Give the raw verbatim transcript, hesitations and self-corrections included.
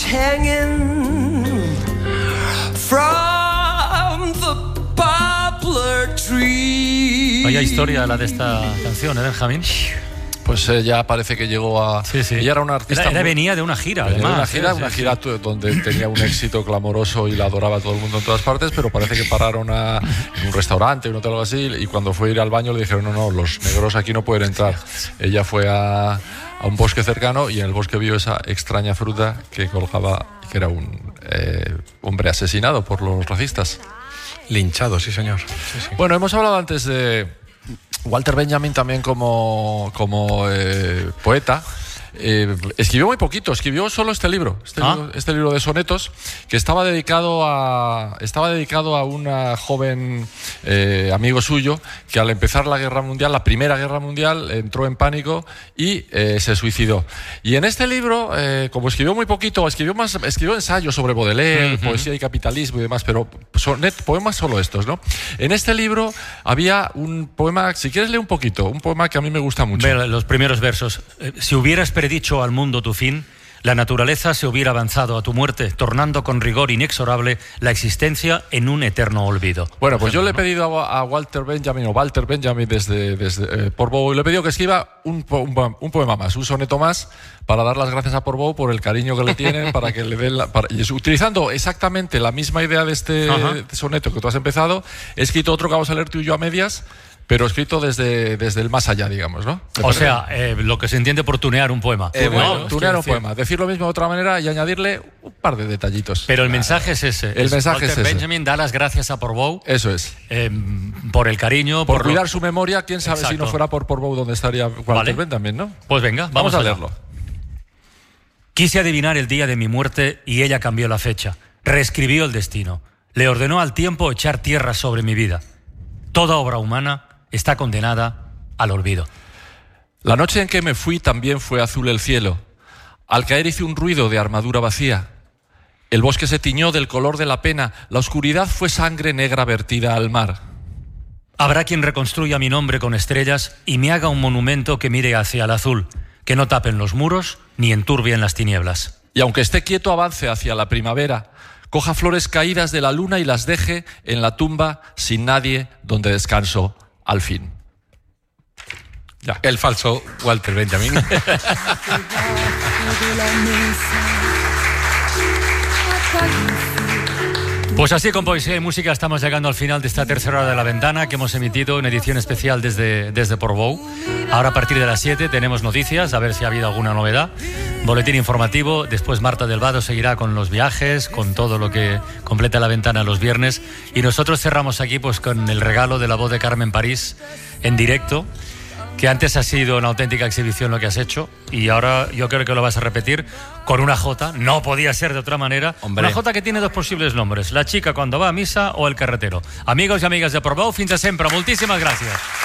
hanging from the poplar tree. Vaya historia la de esta canción, ¿eh, Benjamín? Pues ella eh, parece que llegó a... Sí, sí. Ella era una artista... Era, era muy... venía de una gira, venía además. de una gira, sí, una sí, gira sí. donde tenía un éxito clamoroso y la adoraba todo el mundo en todas partes, pero parece que pararon a, en un restaurante, un hotel o algo así, y cuando fue a ir al baño le dijeron, no, no, los negros aquí no pueden entrar. Ella fue a, a un bosque cercano y en el bosque vio esa extraña fruta que colgaba, que era un eh, hombre asesinado por los racistas. Linchado, sí, señor. Sí, sí. Bueno, hemos hablado antes de Walter Benjamin también como, como eh, poeta. Eh, escribió muy poquito, escribió solo este libro, este, ¿Ah? libro, este libro de sonetos que estaba dedicado a estaba dedicado a una joven eh, amigo suyo que al empezar la guerra mundial, la primera guerra mundial, entró en pánico y eh, se suicidó. Y en este libro, eh, como escribió muy poquito, escribió más, escribió ensayos sobre Baudelaire, uh-huh. poesía y capitalismo y demás, pero sonet, poemas solo estos, ¿no? En este libro había un poema, si quieres leer un poquito, un poema que a mí me gusta mucho. Ve los primeros versos. Eh, si hubieras dicho al mundo tu fin, la naturaleza se hubiera avanzado a tu muerte, tornando con rigor inexorable la existencia en un eterno olvido. Bueno, pues yo le he pedido a, a Walter Benjamin, o Walter Benjamin desde, desde eh, Portbou, y le he pedido que escriba un, un, un poema más, un soneto más, para dar las gracias a Portbou por el cariño que le tienen, para que le den la, para, y utilizando exactamente la misma idea de este de soneto que tú has empezado, he escrito otro que vamos a leer tú y yo a medias, pero escrito desde, desde el más allá, digamos, ¿no? O sea, eh, lo que se entiende por tunear un poema. Eh, bueno, ¿no? tunear un decir... poema, decir lo mismo de otra manera y añadirle un par de detallitos. Pero el mensaje es ese. El es mensaje Walter es ese. Benjamin da las gracias a Portbou. Eso es. Eh, por el cariño. Por, por cuidar lo... su memoria, quién sabe. Exacto. Si no fuera por Portbou, ¿dónde estaría Walter vale. Benjamin, no? Pues venga, vamos, vamos a leerlo. Quise adivinar el día de mi muerte y ella cambió la fecha. Reescribió el destino. Le ordenó al tiempo echar tierra sobre mi vida. Toda obra humana está condenada al olvido. La noche en que me fui también fue azul el cielo. Al caer hice un ruido de armadura vacía. El bosque se tiñó del color de la pena. La oscuridad fue sangre negra vertida al mar. Habrá quien reconstruya mi nombre con estrellas y me haga un monumento que mire hacia el azul, que no tapen los muros ni enturbien las tinieblas. Y aunque esté quieto avance hacia la primavera, coja flores caídas de la luna y las deje en la tumba sin nadie donde descanso al fin. Ya. El falso Walter Benjamin. Pues así, con poesía y música, estamos llegando al final de esta tercera hora de La Ventana que hemos emitido en edición especial desde, desde Portbou. Ahora, a partir de las siete, tenemos noticias, a ver si ha habido alguna novedad. Boletín informativo, después Marta del Vado seguirá con los viajes, con todo lo que completa La Ventana los viernes. Y nosotros cerramos aquí pues con el regalo de la voz de Carmen París en directo, que antes ha sido una auténtica exhibición lo que has hecho, y ahora yo creo que lo vas a repetir con una jota, no podía ser de otra manera. Hombre. Una jota que tiene dos posibles nombres, la chica cuando va a misa o el carretero. Amigos y amigas de Portbou, fins a sempre, moltíssimes gràcies.